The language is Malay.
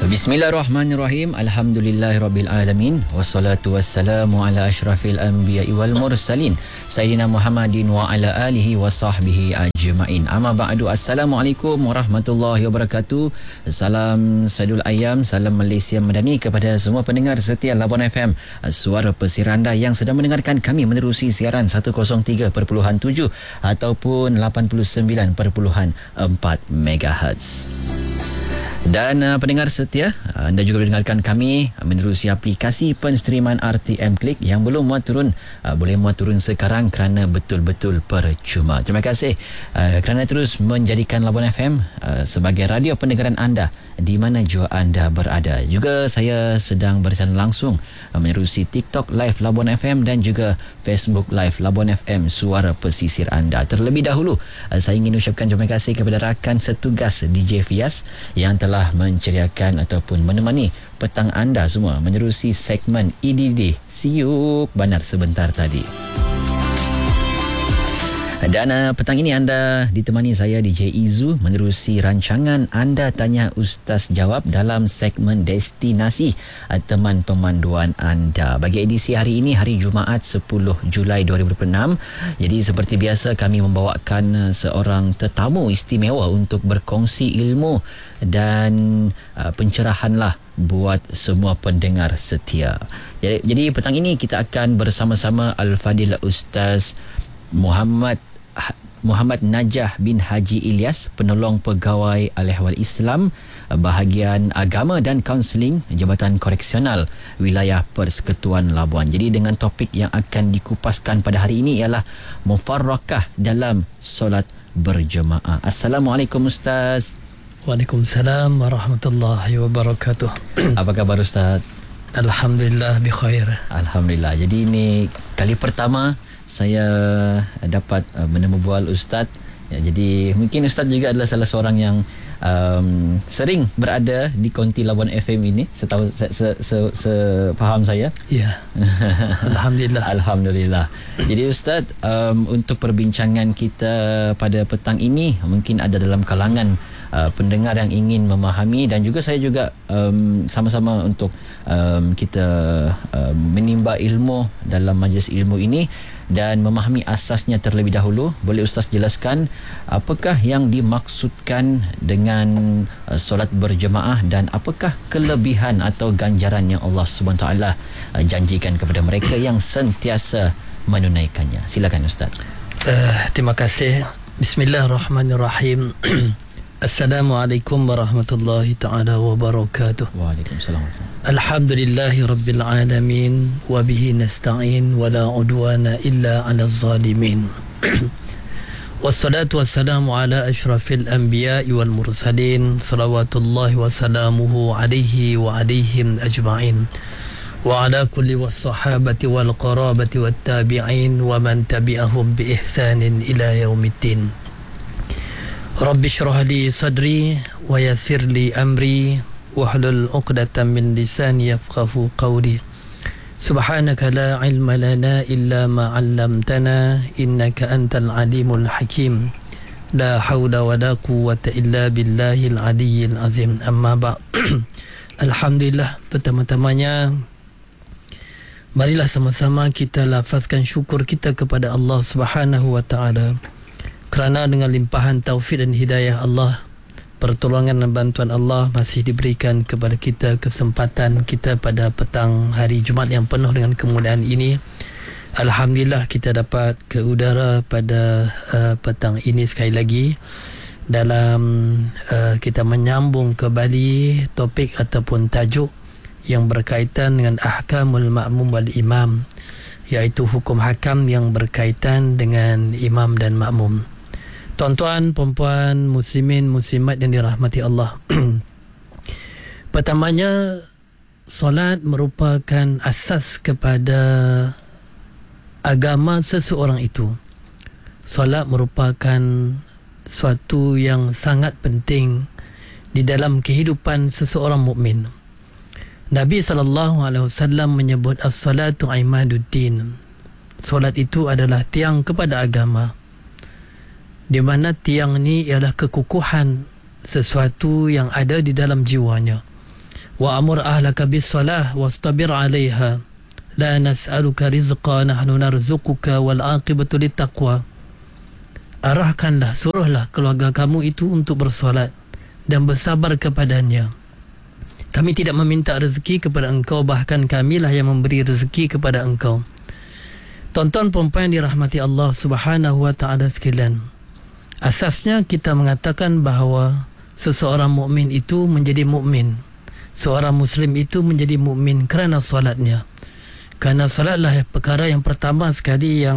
Bismillahirrahmanirrahim. Alhamdulillahirabbil alamin wassalatu wassalamu ala asyrafil anbiya'i wal mursalin sayyidina Muhammadin wa ala alihi wa sahbihi ajma'in. Amma ba'du. Assalamualaikum warahmatullahi wabarakatuh. Salam Sadul Ayam, salam Malaysia Madani kepada semua pendengar setia Labuan FM, suara pesir anda yang sedang mendengarkan kami menerusi siaran 103.7 ataupun 89.4 MHz. Dan pendengar setia, anda juga mendengarkan kami menerusi aplikasi penstreaman RTM Klik yang belum muat turun, boleh muat turun sekarang kerana betul-betul percuma. Terima kasih kerana terus menjadikan Labuan FM sebagai radio pendengaran anda di mana jua anda berada. Juga saya sedang bersiaran langsung menerusi TikTok Live Labuan FM dan juga Facebook Live Labuan FM, suara pesisir anda. Terlebih dahulu, saya ingin ucapkan terima kasih kepada rakan setugas DJ Fias yang telah menceriakan ataupun menemani petang anda semua menerusi segmen EDD Siuk Banar sebentar tadi. Dan petang ini anda ditemani saya DJ Izu menerusi rancangan Anda Tanya Ustaz Jawab dalam segmen Destinasi, teman pemanduan anda. Bagi edisi hari ini, hari Jumaat 10 Julai 2026. Jadi seperti biasa kami membawakan seorang tetamu istimewa untuk berkongsi ilmu dan pencerahanlah buat semua pendengar setia. Jadi petang ini kita akan bersama-sama Al-Fadil Ustaz Muhammad Najah bin Haji Ilyas, penolong pegawai Al-Ehwal Islam bahagian agama dan kaunseling Jabatan Koreksional Wilayah Persekutuan Labuan. Jadi dengan topik yang akan dikupaskan pada hari ini ialah mufarrakah dalam solat berjemaah. Assalamualaikum Ustaz. Waalaikumsalam warahmatullahi wabarakatuh. Apa khabar Ustaz? Alhamdulillah bikhair. Alhamdulillah. Jadi ini kali pertama saya dapat menemu bual Ustaz. Ya, jadi mungkin Ustaz juga adalah salah seorang yang sering berada di konti Labuan FM ini, setahu faham saya. Ya. Alhamdulillah. Alhamdulillah. Jadi Ustaz, untuk perbincangan kita pada petang ini mungkin ada dalam kalangan pendengar yang ingin memahami, dan juga saya juga sama-sama untuk kita menimba ilmu dalam majlis ilmu ini dan memahami asasnya terlebih dahulu. Boleh Ustaz jelaskan apakah yang dimaksudkan dengan solat berjemaah dan apakah kelebihan atau ganjaran yang Allah SWT janjikan kepada mereka yang sentiasa menunaikannya? Silakan Ustaz. Terima kasih. Bismillahirrahmanirrahim. Assalamualaikum warahmatullahi ta'ala wabarakatuh. Waalaikumsalam. Alhamdulillahi rabbil alamin wa bihi nasta'in wa la udwana illa 'alal zalimin. Wassalatu wassalamu ala asyrafil anbiya'i wal mursalin salawatullahi wa salamuhu alaihi wa alaihim ajma'in wa ala kulli wassahabati wal qarabati wat tabi'in wa man tabi'ahum bi ihsanin ila yaumiddin. Rabbi syrah li sadri wa yassir li amri wahlul 'uqdatam min lisani yafqahu qawli. Subhanaka la ilma lana illa ma 'allamtana innaka antal alimul hakim. La haula wa la quwwata illa billahil aliyyil azim. Amma ba'. Alhamdulillah, pertama-tamanya marilah sama-sama kita lafazkan syukur kita kepada Allah Subhanahu wa taala kerana dengan limpahan taufik dan hidayah Allah, pertolongan dan bantuan Allah masih diberikan kepada kita kesempatan kita pada petang hari Jumaat yang penuh dengan kemuliaan ini. Alhamdulillah kita dapat ke udara pada petang ini sekali lagi dalam kita menyambung kembali topik ataupun tajuk yang berkaitan dengan ahkamul ma'mum wal imam, iaitu hukum hakam yang berkaitan dengan imam dan makmum. Tuan-tuan, puan-puan, muslimin, muslimat yang dirahmati Allah. Pertamanya, solat merupakan asas kepada agama seseorang itu. Solat merupakan suatu yang sangat penting di dalam kehidupan seseorang mukmin. Nabi SAW menyebut as-salatu imaduddin. Solat itu adalah tiang kepada agama, di mana tiang ni ialah kekukuhan sesuatu yang ada di dalam jiwanya. wa amur ahlaka bis salah wastabir 'alaiha la nas'aluka rizqa nahnu narzuquka wal 'aqibatu littaqwa. Arahkanlah, suruhlah keluarga kamu itu untuk bersolat dan bersabar kepadanya. Kami tidak meminta rezeki kepada engkau, bahkan kamilah yang memberi rezeki kepada engkau. Tonton perempuan yang dirahmati Allah Subhanahu wa taala sekalian. Asasnya kita mengatakan bahawa seseorang mukmin itu menjadi mukmin, seorang muslim itu menjadi mukmin kerana solatnya. Kerana solatlah perkara yang pertama sekali yang